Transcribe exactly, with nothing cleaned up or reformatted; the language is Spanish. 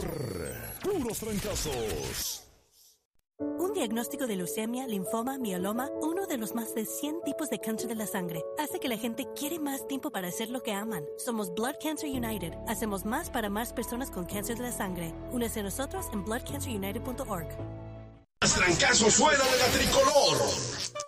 Puros trancazos. Un diagnóstico de leucemia, linfoma, mieloma, uno de los más de cien tipos de cáncer de la sangre, hace que la gente quiere más tiempo para hacer lo que aman. Somos Blood Cancer United. Hacemos más para más personas con cáncer de la sangre. Únese a nosotros en blood cancer united punto org. Más trancazo suena de la tricolor.